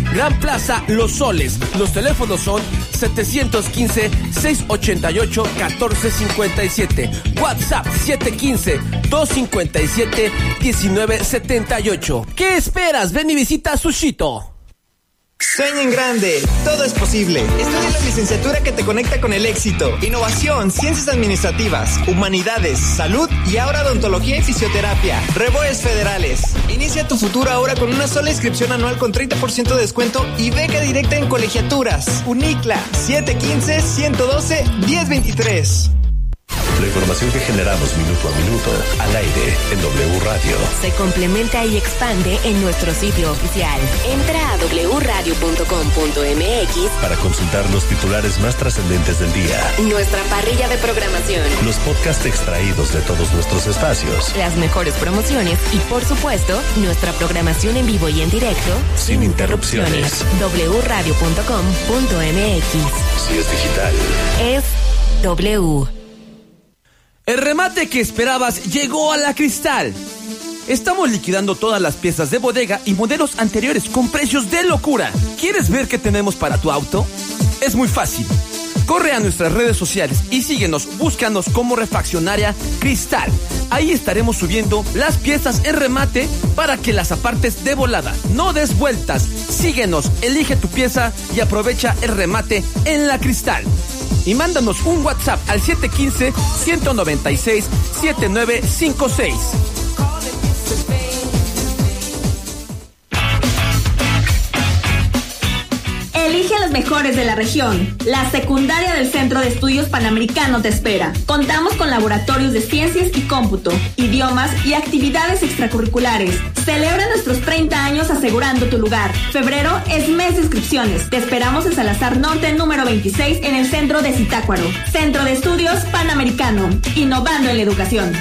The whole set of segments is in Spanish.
Gran Plaza Los Soles. Los teléfonos son 715-688-1457. WhatsApp 715-257-1978. ¿Qué esperas? Ven y visita Sushito. Sueña en grande, todo es posible. Estudia la licenciatura que te conecta con el éxito. Innovación, ciencias administrativas, humanidades, salud y ahora odontología y fisioterapia. Reboes Federales. Inicia tu futuro ahora con una sola inscripción anual con 30% de descuento y beca directa en colegiaturas. Unicla, 715-112-1023. La información que generamos minuto a minuto al aire en W Radio se complementa y expande en nuestro sitio oficial. Entra a wradio.com.mx para consultar los titulares más trascendentes del día, nuestra parrilla de programación, los podcasts extraídos de todos nuestros espacios, las mejores promociones y, por supuesto, nuestra programación en vivo y en directo sin interrupciones. wradio.com.mx. Si es digital, es W. El remate que esperabas llegó a La Cristal. Estamos liquidando todas las piezas de bodega y modelos anteriores con precios de locura. ¿Quieres ver qué tenemos para tu auto? Es muy fácil. Corre a nuestras redes sociales y síguenos, búscanos como Refaccionaria Cristal. Ahí estaremos subiendo las piezas en remate para que las apartes de volada. No des vueltas. Síguenos, elige tu pieza y aprovecha el remate en La Cristal. Y mándanos un WhatsApp al 715-196-7956. Elige a los mejores de la región. La secundaria del Centro de Estudios Panamericano te espera. Contamos con laboratorios de ciencias y cómputo, idiomas y actividades extracurriculares. Celebra nuestros 30 años asegurando tu lugar. Febrero es mes de inscripciones. Te esperamos en Salazar Norte, número 26, en el centro de Zitácuaro. Centro de Estudios Panamericano. Innovando en la educación.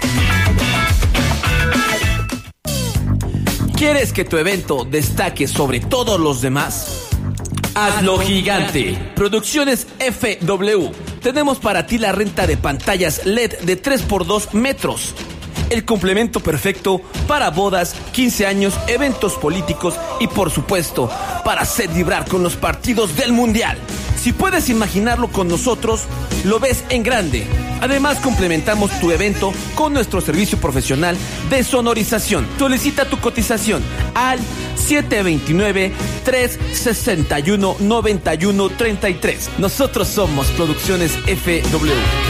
¿Quieres que tu evento destaque sobre todos los demás? Hazlo gigante. Producciones FW. Tenemos para ti la renta de pantallas LED de 3x2 metros. El complemento perfecto para bodas, 15 años, eventos políticos y, por supuesto, para hacer vibrar con los partidos del Mundial. Si puedes imaginarlo con nosotros, lo ves en grande. Además, complementamos tu evento con nuestro servicio profesional de sonorización. Solicita tu cotización al 729-361-9133. Nosotros somos Producciones FW.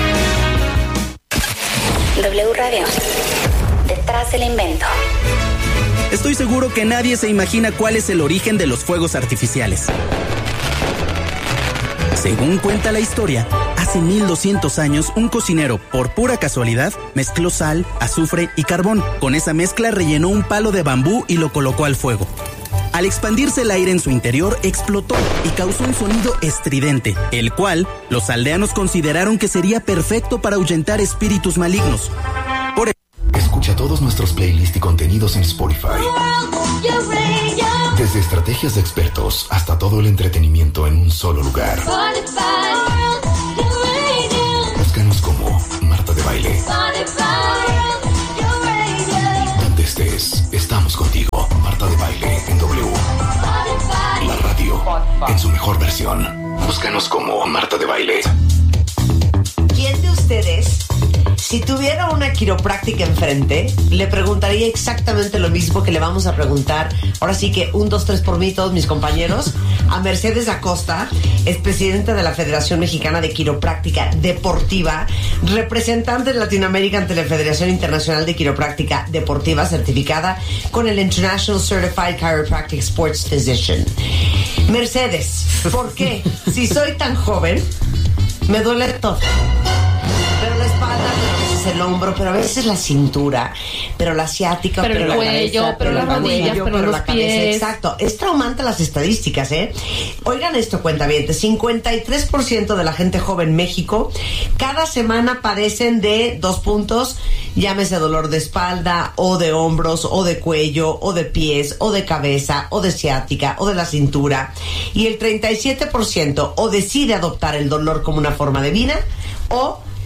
W Radio. Detrás del invento. Estoy seguro que nadie se imagina cuál es el origen de los fuegos artificiales. Según cuenta la historia, hace 1200 años un cocinero, por pura casualidad, mezcló sal, azufre y carbón. Con esa mezcla rellenó un palo de bambú y lo colocó al fuego. Al expandirse el aire en su interior, explotó y causó un sonido estridente, el cual los aldeanos consideraron que sería perfecto para ahuyentar espíritus malignos. Escucha todos nuestros playlists y contenidos en Spotify. Desde estrategias de expertos hasta todo el entretenimiento en un solo lugar. Búscanos como Marta de Baile. Donde estés, estamos contigo. Marta de Baile en W. La radio en su mejor versión. Búscanos como Marta de Baile. ¿Quién de ustedes, si tuviera una quiropráctica enfrente, le preguntaría exactamente lo mismo que le vamos a preguntar, ahora sí que 1, 2, 3 por mí, todos mis compañeros, a Mercedes Acosta, es presidenta de la Federación Mexicana de Quiropráctica Deportiva, representante de Latinoamérica ante la Federación Internacional de Quiropráctica Deportiva, certificada con el International Certified Chiropractic Sports Physician. Mercedes, ¿por qué? Si soy tan joven, me duele todo. Pero la espalda, pero a veces el hombro, pero a veces la cintura, pero la ciática, pero el cuello, cabeza, pero las rodillas, pero los pies. Exacto. Es traumante las estadísticas, ¿eh? Oigan esto, cuentavientes. 53% de la gente joven en México cada semana padecen de 2 puntos, llámese dolor de espalda, o de hombros, o de cuello, o de pies, o de cabeza, o de ciática, o de la cintura. Y el 37% o decide adoptar el dolor como una forma de vida, o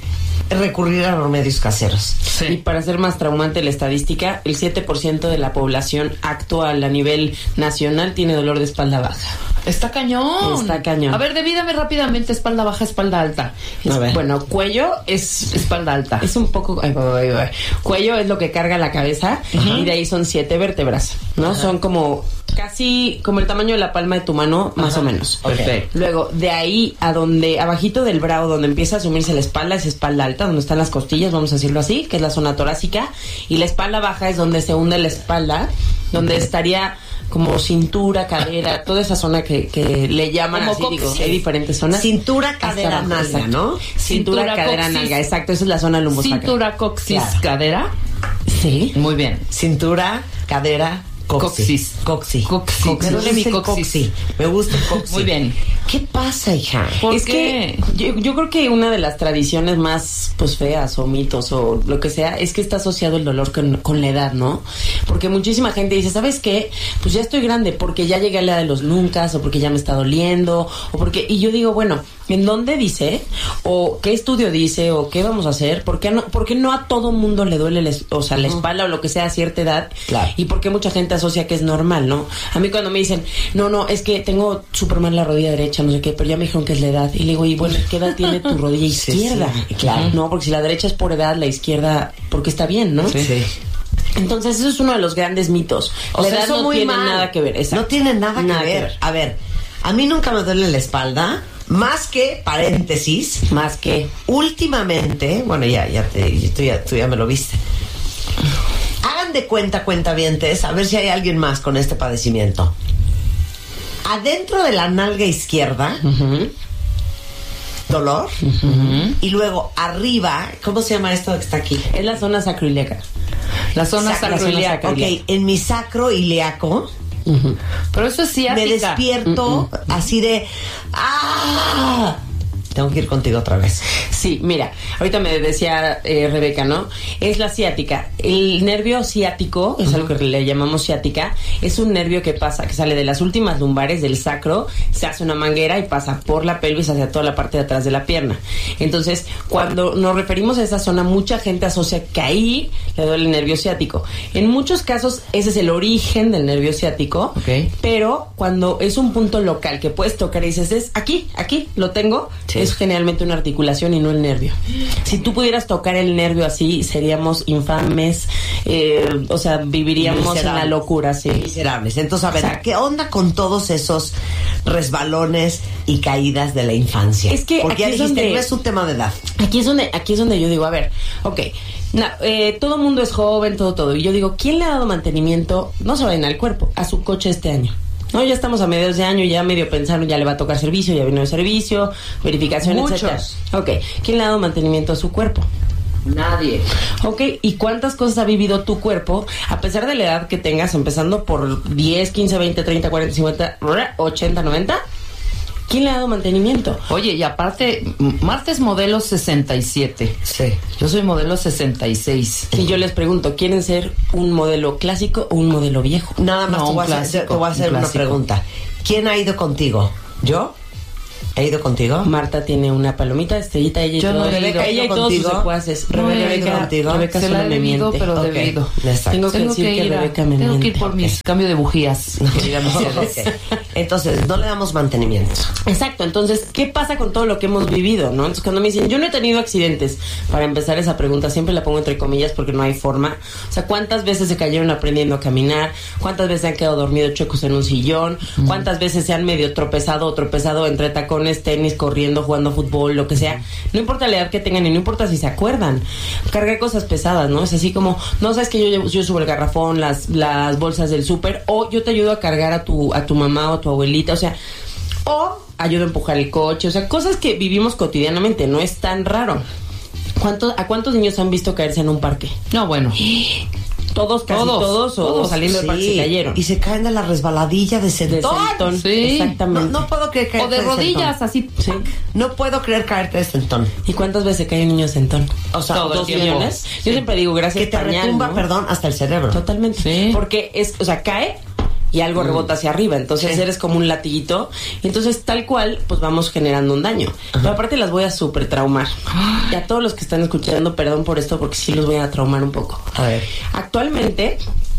recurrir a remedios caseros. Sí. Y para ser más traumante la estadística, el 7% de la población actual a nivel nacional tiene dolor de espalda baja. Está cañón. Está cañón. A ver, divídame rápidamente espalda baja, espalda alta. Bueno, cuello es espalda alta. Es un poco... Cuello es lo que carga la cabeza y de ahí son 7 vértebras, ¿no? Son como casi como el tamaño de la palma de tu mano, más o menos. Perfecto. Luego, de ahí a donde, abajito del brow, donde empieza a asumirse la espalda, es espalda alta, donde están las costillas, vamos a decirlo así, que es la zona torácica, y la espalda baja es donde se hunde la espalda, donde estaría como cintura, cadera, toda esa zona que le llaman como así, digo, hay diferentes zonas. Cintura, cadera, nalga, ¿no? Cintura, cadera, coxis. Nalga, exacto, esa es la zona lumbosacral. Cintura, coxis, claro. Cadera. Sí. Muy bien. Cintura, cadera, coxis. Coxis. Me duele mi coxis. Me gusta el coxis. Muy bien. ¿Qué pasa, hija? Es que yo creo que una de las tradiciones más pues feas o mitos o lo que sea es que está asociado el dolor con la edad, ¿no? Porque muchísima gente dice, ¿sabes qué? Pues ya estoy grande porque ya llegué a la edad de los nunca, o porque ya me está doliendo, o porque... Y yo digo, bueno, ¿en dónde dice? ¿O qué estudio dice? ¿O qué vamos a hacer? ¿Por qué no a todo mundo le duele la espalda o lo que sea a cierta edad? Claro. Y por qué mucha gente asocia que es normal, ¿no? A mí cuando me dicen, no, es que tengo súper mal la rodilla derecha, no sé qué, pero ya me dijeron que es la edad. Y le digo, y bueno, ¿qué edad tiene tu rodilla izquierda? Sí, claro. No, porque si la derecha es por edad, la izquierda, porque está bien, ¿no? Sí. Entonces, eso es uno de los grandes mitos. La edad no tiene nada que ver. Exacto. No tiene nada que ver. A ver, a mí nunca me duele la espalda, más que, paréntesis, más que últimamente, bueno, tú ya me lo viste. Hagan de cuentavientes, a ver si hay alguien más con este padecimiento. Adentro de la nalga izquierda, dolor, y luego arriba, ¿cómo se llama esto que está aquí? Es la zona sacroiliaca. La zona sacroiliaca. Ok, en mi sacro ilíaco. Pero eso es ciática. Me despierto así de ¡ah! Tengo que ir contigo otra vez. Sí, mira, ahorita me decía Rebeca, ¿no? Es la ciática. El nervio ciático, es algo que le llamamos ciática, es un nervio que sale de las últimas lumbares del sacro, se hace una manguera y pasa por la pelvis hacia toda la parte de atrás de la pierna. Entonces, cuando nos referimos a esa zona, mucha gente asocia que ahí le duele el nervio ciático. En muchos casos, ese es el origen del nervio ciático, pero cuando es un punto local que puedes tocar y dices, es aquí, lo tengo, es generalmente una articulación y no el nervio. Si tú pudieras tocar el nervio así, seríamos infames, viviríamos en la locura, sí. Miserables. Entonces, a ver, ¿qué onda con todos esos resbalones y caídas de la infancia? Es que porque aquí ya dijiste, no es un tema de edad. Aquí es donde yo digo, a ver, todo el mundo es joven, todo. Y yo digo, ¿quién le ha dado mantenimiento, no se vayan al cuerpo, a su coche este año? No, ya estamos a mediados de año, ya medio pensaron, ya le va a tocar servicio, ya vino de servicio, verificación, etcétera. ¿Quién le ha dado mantenimiento a su cuerpo? Nadie. ¿Y cuántas cosas ha vivido tu cuerpo a pesar de la edad que tengas, empezando por 10, 15, 20, 30, 40, 50, 80, 90? ¿Quién le ha dado mantenimiento? Oye, y aparte, Marta es modelo 67. Sí. Yo soy modelo 66. Y yo les pregunto, ¿quieren ser un modelo clásico o un modelo viejo? Nada más te voy a hacer una pregunta. ¿Quién ha ido contigo? ¿Yo? ¿He ido contigo? Marta tiene una palomita de estrellita, ella y yo todo. No Rebeca, ella y todos sus secuaces. Rebeca se la he debido, pero debido. Tengo que decir que Rebeca me miente. Tengo que ir por mis cambio de bujías. Entonces, no le damos mantenimiento. Exacto. Entonces, ¿qué pasa con todo lo que hemos vivido, no? Entonces, cuando me dicen, yo no he tenido accidentes, para empezar esa pregunta, siempre la pongo entre comillas porque no hay forma. O sea, ¿cuántas veces se cayeron aprendiendo a caminar? ¿Cuántas veces se han quedado dormidos chuecos en un sillón? ¿Cuántas veces se han medio tropezado entre tacones, tenis, corriendo, jugando fútbol, lo que sea? No importa la edad que tengan y no importa si se acuerdan. Cargar cosas pesadas, ¿no? Es así como, no sabes que yo subo el garrafón, las bolsas del súper, o yo te ayudo a cargar a tu mamá o a tu abuelita, o sea, o ayudo a empujar el coche, o sea, cosas que vivimos cotidianamente, no es tan raro. ¿A cuántos niños han visto caerse en un parque? No, bueno. Todos o saliendo del parque se cayeron. Y se caen de la resbaladilla de sentón. Sí. Exactamente. No puedo creer caerte o de rodillas, así. Sí. No puedo creer caerte de sentón. ¿Y cuántas veces cae un niño de sentón? O sea, 2 millones. Yo siempre digo, gracias que te pañal, retumba, ¿no? perdón, hasta el cerebro. Totalmente. Sí. Porque cae y algo rebota hacia arriba, entonces eres como un latiguito, y entonces tal cual, pues vamos generando un daño. Pero aparte las voy a súper traumar. Y a todos los que están escuchando, perdón por esto, porque sí los voy a traumar un poco. A ver. Actualmente,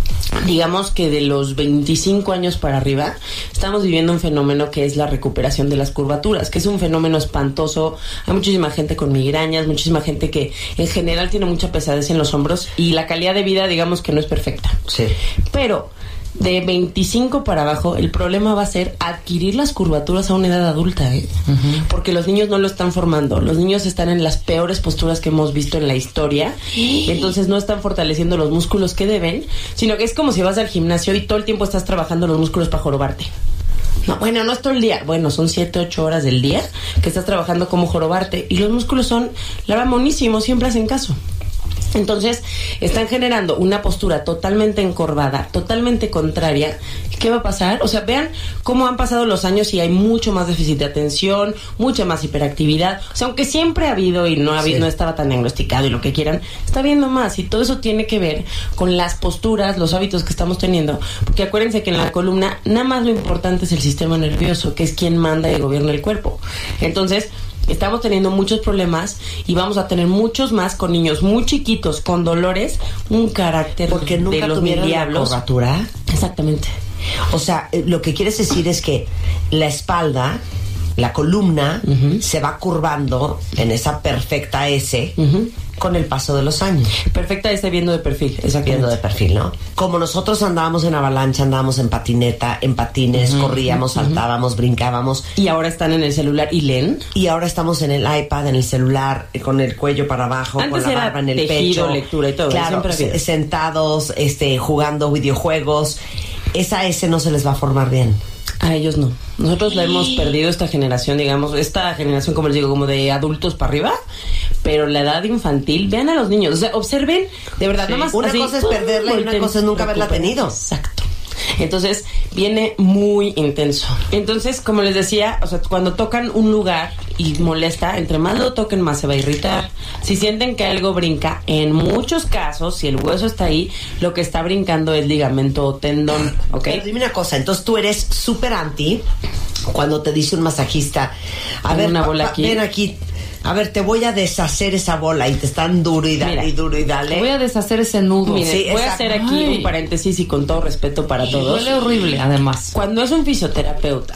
digamos que de los 25 años para arriba, estamos viviendo un fenómeno que es la recuperación de las curvaturas, que es un fenómeno espantoso. Hay muchísima gente con migrañas, muchísima gente que en general tiene mucha pesadez en los hombros y la calidad de vida, digamos que no es perfecta. Sí. Pero de 25 para abajo, el problema va a ser adquirir las curvaturas a una edad adulta, porque los niños no lo están formando. Los niños están en las peores posturas que hemos visto en la historia, entonces no están fortaleciendo los músculos que deben, sino que es como si vas al gimnasio y todo el tiempo estás trabajando los músculos para jorobarte. No, bueno, no es todo el día. Bueno, son 7, 8 horas del día que estás trabajando como jorobarte, y los músculos son, la verdad, monísimos, siempre hacen caso. Entonces, están generando una postura totalmente encorvada, totalmente contraria. ¿Qué va a pasar? O sea, vean cómo han pasado los años y hay mucho más déficit de atención, mucha más hiperactividad. O sea, aunque siempre ha habido y no estaba tan diagnosticado y lo que quieran, está habiendo más. Y todo eso tiene que ver con las posturas, los hábitos que estamos teniendo. Porque acuérdense que en la columna, nada más lo importante es el sistema nervioso, que es quien manda y gobierna el cuerpo. Entonces, estamos teniendo muchos problemas y vamos a tener muchos más con niños muy chiquitos, con dolores, un carácter porque nunca de los tuvieron diablos. La curvatura. Exactamente. O sea, lo que quieres decir es que la espalda, la columna, se va curvando en esa perfecta S con el paso de los años. Perfecta S viendo de perfil, viendo de perfil, ¿no? Como nosotros andábamos en avalancha, andábamos en patineta, en patines, corríamos, saltábamos, brincábamos. Y ahora están en el celular y leen. Y ahora estamos en el iPad, en el celular, con el cuello para abajo, antes con la barba en el tejido, pecho. Lectura y todo. Claro, sentados, jugando videojuegos. Esa S no se les va a formar bien. A ellos no. Nosotros la hemos perdido, esta generación, digamos, esta generación, como les digo, como de adultos para arriba, pero la edad infantil, vean a los niños, o sea, observen, de verdad, nada más. Una cosa es perderla y una cosa es nunca haberla tenido. Exacto. Entonces, viene muy intenso. Entonces, como les decía, o sea, cuando tocan un lugar y molesta, entre más lo toquen, más se va a irritar. Si sienten que algo brinca, en muchos casos, si el hueso está ahí, lo que está brincando es ligamento o tendón, ¿ok? Pero dime una cosa, entonces tú eres súper anti cuando te dice un masajista, a ver, una bola aquí. Ven aquí. A ver, te voy a deshacer esa bola y te están duro y dale. Te voy a deshacer ese nudo. Miren, sí, voy a hacer aquí un paréntesis y con todo respeto para todos. Duele horrible, además. Cuando es un fisioterapeuta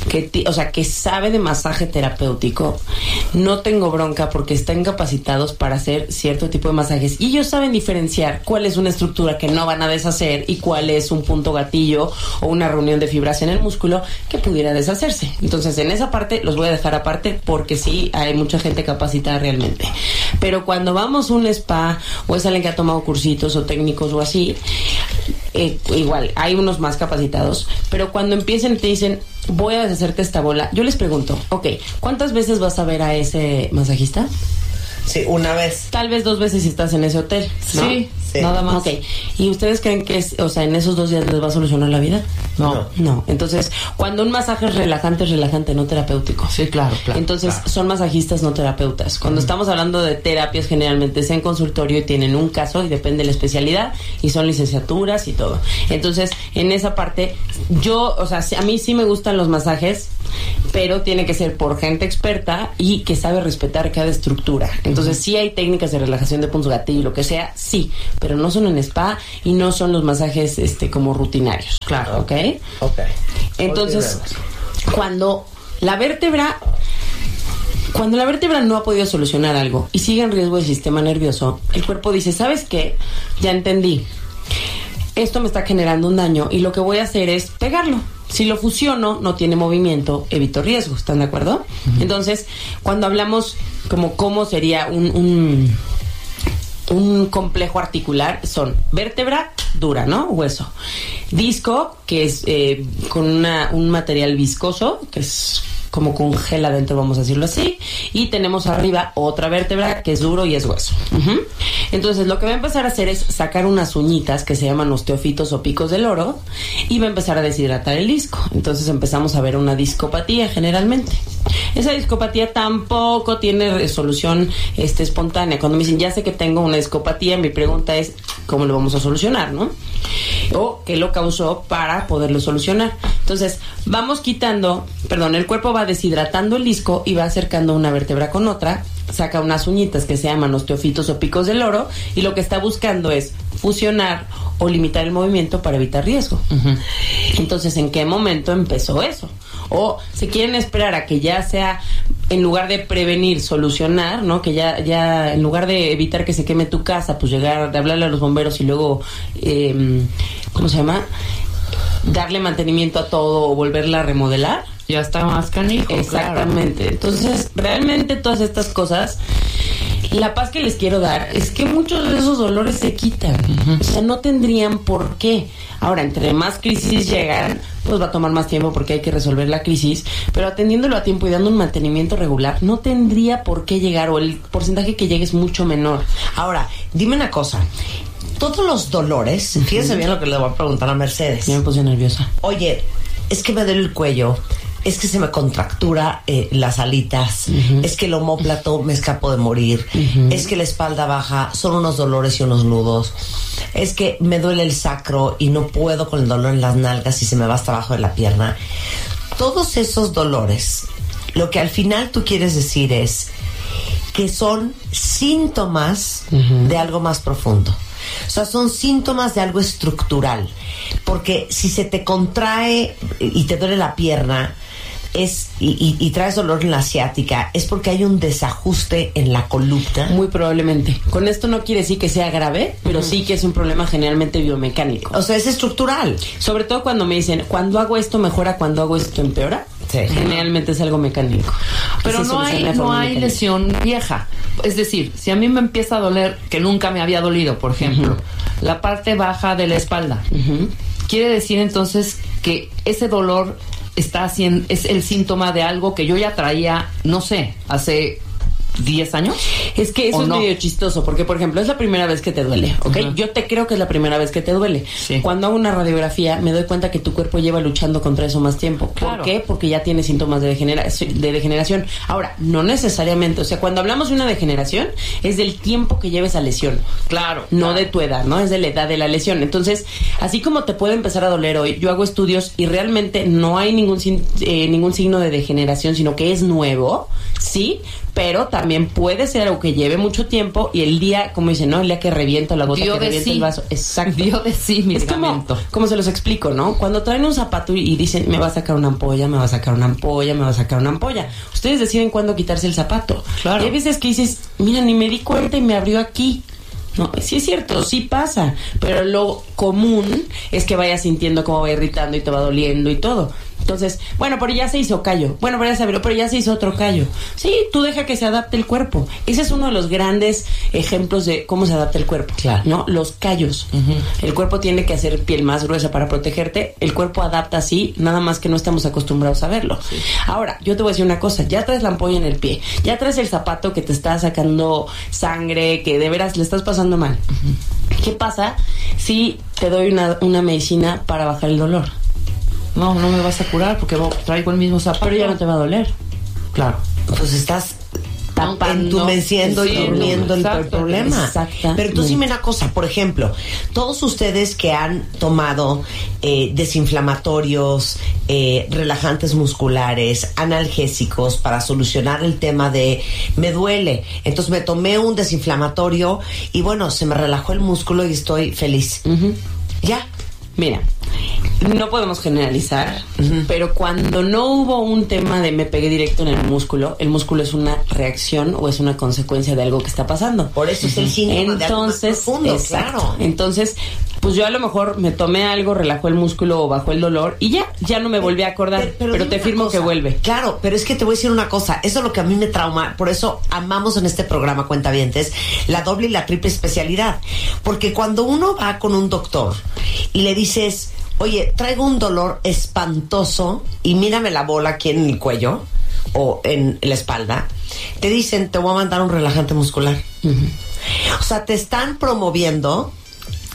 que sabe de masaje terapéutico, no tengo bronca porque están capacitados para hacer cierto tipo de masajes y ellos saben diferenciar cuál es una estructura que no van a deshacer y cuál es un punto gatillo o una reunión de fibras en el músculo que pudiera deshacerse. Entonces, en esa parte los voy a dejar aparte porque sí hay mucha gente capacitada realmente. Pero cuando vamos a un spa o es alguien que ha tomado cursitos o técnicos o así, igual hay unos más capacitados, pero cuando empiecen y te dicen voy a deshacerte esta bola, yo les pregunto, ok, ¿cuántas veces vas a ver a ese masajista? Sí, una vez. Tal vez 2 veces si estás en ese hotel, ¿no? Sí, nada más. Ok, ¿y ustedes creen que en esos 2 días les va a solucionar la vida? No. Entonces, cuando un masaje es relajante, no terapéutico. Sí, claro. Entonces, son masajistas, no terapeutas. Cuando estamos hablando de terapias, generalmente es en consultorio y tienen un caso y depende de la especialidad y son licenciaturas y todo. Entonces, en esa parte, a mí sí me gustan los masajes, pero tiene que ser por gente experta y que sabe respetar cada estructura. Entonces, sí hay técnicas de relajación de puntos gatillo y lo que sea, sí, pero no son en spa y no son los masajes como rutinarios. Claro. ¿Ok? Entonces, cuando la vértebra no ha podido solucionar algo y sigue en riesgo el sistema nervioso, el cuerpo dice, ¿sabes qué? Ya entendí. Esto me está generando un daño y lo que voy a hacer es pegarlo. Si lo fusiono, no tiene movimiento, evito riesgo. ¿Están de acuerdo? Entonces, cuando hablamos como cómo sería un complejo articular, son vértebra dura, ¿no? Hueso. Disco, que es con un material viscoso, que es como con gel adentro, vamos a decirlo así. Y tenemos arriba otra vértebra que es duro y es hueso. Entonces, lo que va a empezar a hacer es sacar unas uñitas que se llaman osteofitos o picos del oro y va a empezar a deshidratar el disco. Entonces, empezamos a ver una discopatía generalmente. Esa discopatía tampoco tiene solución espontánea. Cuando me dicen, ya sé que tengo una discopatía, mi pregunta es, ¿cómo lo vamos a solucionar, no? O qué lo causó para poderlo solucionar. Entonces, vamos quitando, el cuerpo va deshidratando el disco y va acercando una vértebra con otra, saca unas uñitas que se llaman osteofitos o picos del loro, y lo que está buscando es fusionar o limitar el movimiento para evitar riesgo. Entonces, ¿en qué momento empezó eso? O se quieren esperar a que ya sea, en lugar de prevenir, solucionar, ¿no? Que ya en lugar de evitar que se queme tu casa, pues llegar, de hablarle a los bomberos y luego, ¿cómo se llama? Darle mantenimiento a todo o volverla a remodelar. Ya está más canijo. Exactamente. Claro. Entonces, realmente todas estas cosas, la paz que les quiero dar es que muchos de esos dolores se quitan. O sea, no tendrían por qué. Ahora, entre más crisis llegan, pues va a tomar más tiempo porque hay que resolver la crisis, pero atendiéndolo a tiempo y dando un mantenimiento regular, no tendría por qué llegar, o el porcentaje que llegue es mucho menor. Ahora, dime una cosa. Todos los dolores, fíjense bien lo que le voy a preguntar a Mercedes. Ya me puse nerviosa. Oye, es que me duele el cuello, es que se me contractura las alitas, es que el omóplato me escapo de morir, es que la espalda baja, son unos dolores y unos nudos, es que me duele el sacro y no puedo con el dolor en las nalgas y se me va hasta abajo de la pierna. Todos esos dolores, lo que al final tú quieres decir es que son síntomas de algo más profundo. O sea, son síntomas de algo estructural. Porque si se te contrae y te duele la pierna y traes dolor en la ciática, es porque hay un desajuste en la columna. Muy probablemente. Con esto no quiere decir que sea grave, pero sí que es un problema generalmente biomecánico. O sea, es estructural. Sobre todo cuando me dicen, cuando hago esto mejora, cuando hago esto empeora. Sí. Generalmente es algo mecánico. Pero no hay lesión vieja. Es decir, si a mí me empieza a doler, que nunca me había dolido, por ejemplo, la parte baja de la espalda, quiere decir entonces que ese dolor es el síntoma de algo que yo ya traía, no sé, hace 10 años. Es que eso es medio chistoso, porque por ejemplo es la primera vez que te duele, ¿ok? Yo te creo que es la primera vez que te duele. Sí. Cuando hago una radiografía me doy cuenta que tu cuerpo lleva luchando contra eso más tiempo. Claro. ¿Por qué? Porque ya tiene síntomas de degeneración. Ahora, no necesariamente, o sea, cuando hablamos de una degeneración es del tiempo que lleva esa lesión. Claro. No de tu edad, ¿no? Es de la edad de la lesión. Entonces, así como te puede empezar a doler hoy, yo hago estudios y realmente no hay ningún signo de degeneración, sino que es nuevo, sí, pero también puede ser algo que lleve mucho tiempo y el día, como dicen, ¿no? El día que revienta la gota, que revienta el vaso. Exacto. Dio de sí, mi ligamento. Como se los explico, ¿no? Cuando traen un zapato y dicen, me va a sacar una ampolla, me va a sacar una ampolla, me va a sacar una ampolla. Ustedes deciden cuándo quitarse el zapato. Claro. Y hay veces que dices, mira, ni me di cuenta y me abrió aquí. No, sí es cierto, sí pasa, pero lo común es que vayas sintiendo cómo va irritando y te va doliendo y todo. Entonces, bueno, pero ya se hizo callo. Bueno, pero ya se hizo otro callo. Sí, tú deja que se adapte el cuerpo. Ese es uno de los grandes ejemplos de cómo se adapta el cuerpo. Claro. ¿No? Los callos. El cuerpo tiene que hacer piel más gruesa para protegerte. El cuerpo adapta así, nada más que no estamos acostumbrados a verlo. Sí. Ahora, yo te voy a decir una cosa. Ya traes la ampolla en el pie. Ya traes el zapato que te está sacando sangre, que de veras le estás pasando mal. ¿Qué pasa si te doy una medicina para bajar el dolor? No me vas a curar porque traigo el mismo zapato. Pero ya no te va a doler. Claro. Pues estás entumeciendo y durmiendo el problema. Exactamente. Pero tú dime una cosa, por ejemplo, todos ustedes que han tomado desinflamatorios, relajantes musculares, analgésicos para solucionar el tema de me duele, entonces me tomé un desinflamatorio y bueno, se me relajó el músculo y estoy feliz. Ya. Mira, no podemos generalizar, pero cuando no hubo un tema de me pegué directo en el músculo es una reacción o es una consecuencia de algo que está pasando. Por eso es el síntoma de algo más profundo, claro. Entonces, pues yo a lo mejor me tomé algo, relajó el músculo o bajó el dolor y ya no me volví a acordar, pero te firmo que vuelve. Claro, pero es que te voy a decir una cosa, eso es lo que a mí me trauma, por eso amamos en este programa Cuentavientes la doble y la triple especialidad, porque cuando uno va con un doctor y le dices, oye, traigo un dolor espantoso y mírame la bola aquí en el cuello o en la espalda, te dicen, te voy a mandar un relajante muscular. O sea, te están promoviendo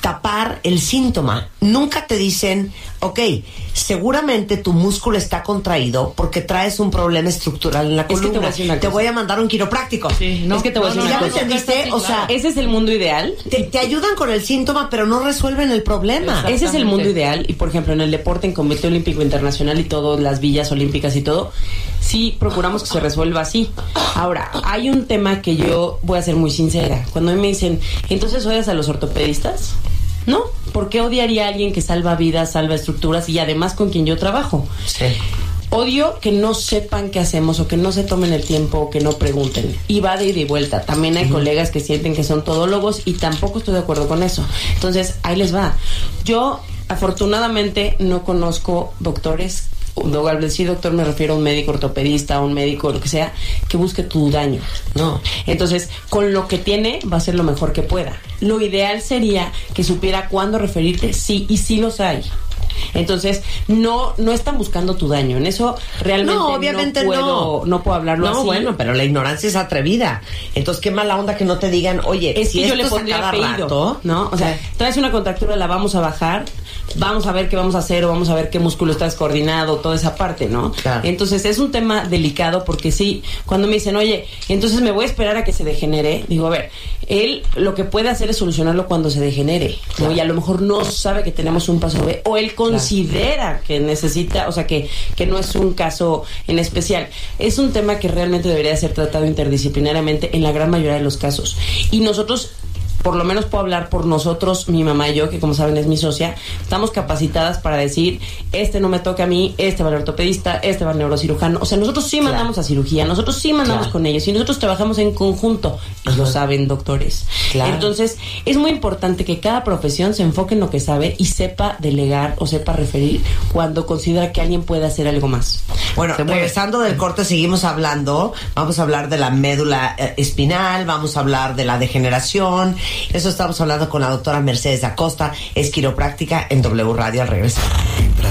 tapar el síntoma. Nunca te dicen, ok, seguramente tu músculo está contraído porque traes un problema estructural en la columna. Te voy a mandar un quiropráctico. Sí, no, es que te voy a decir una ¿ya me cosa. entendiste? O sea, ese es el mundo ideal. Te ayudan con el síntoma, pero no resuelven el problema. Ese es el mundo ideal. Y por ejemplo, en el deporte, en Comité Olímpico Internacional y todas las villas olímpicas y todo, sí procuramos que se resuelva así. Ahora, hay un tema que yo voy a ser muy sincera. Cuando me dicen, entonces odias a los ortopedistas, ¿no? ¿Por qué odiaría a alguien que salva vidas, salva estructuras y además con quien yo trabajo? Sí. Odio que no sepan qué hacemos o que no se tomen el tiempo o que no pregunten. Y va de ida y vuelta. También hay colegas que sienten que son todólogos y tampoco estoy de acuerdo con eso. Entonces, ahí les va. Yo, afortunadamente, no conozco doctores. Al decir doctor me refiero a un médico ortopedista, a un médico, lo que sea, que busque tu daño. No. Entonces, con lo que tiene, va a ser lo mejor que pueda. Lo ideal sería que supiera cuándo referirte, sí, y sí los hay. Entonces, no están buscando tu daño. En eso realmente no, obviamente no puedo hablarlo así. No, bueno, pero la ignorancia es atrevida. Entonces, qué mala onda que no te digan, oye, es si que yo esto le pondría cada apellido, rato, ¿no? O sea, traes una contractura, la vamos a bajar, vamos a ver qué vamos a hacer o vamos a ver qué músculo está descoordinado, toda esa parte, ¿no? Claro. Entonces, es un tema delicado porque sí, cuando me dicen, oye, entonces me voy a esperar a que se degenere, digo, a ver, él lo que puede hacer es solucionarlo cuando se degenere, ¿no? Claro. Y a lo mejor no sabe que tenemos un paso B o él considera que necesita, o sea, que no es un caso en especial. Es un tema que realmente debería ser tratado interdisciplinariamente en la gran mayoría de los casos. Y nosotros, por lo menos puedo hablar por nosotros, mi mamá y yo, que como saben es mi socia, estamos capacitadas para decir, no me toca a mí, va al ortopedista, va al neurocirujano. O sea, nosotros sí mandamos a cirugía, nosotros sí mandamos con ellos y nosotros trabajamos en conjunto. Y lo saben, doctores. Claro. Entonces, es muy importante que cada profesión se enfoque en lo que sabe y sepa delegar o sepa referir cuando considera que alguien puede hacer algo más. Bueno, regresando del corte, seguimos hablando. Vamos a hablar de la médula espinal, vamos a hablar de la degeneración. Eso estamos hablando con la doctora Mercedes da Costa, es quiropráctica en W Radio al regresar. Entra a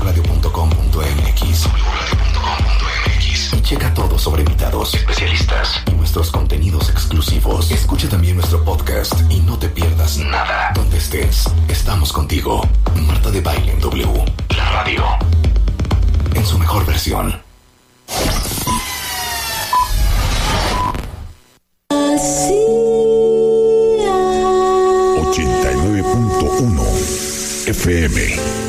wradio.com.mx y checa todo sobre invitados, especialistas y nuestros contenidos exclusivos. Escucha también nuestro podcast y no te pierdas nada. Donde estés, estamos contigo. Marta de Baile en W, la radio, en su mejor versión. Así 89.1 FM.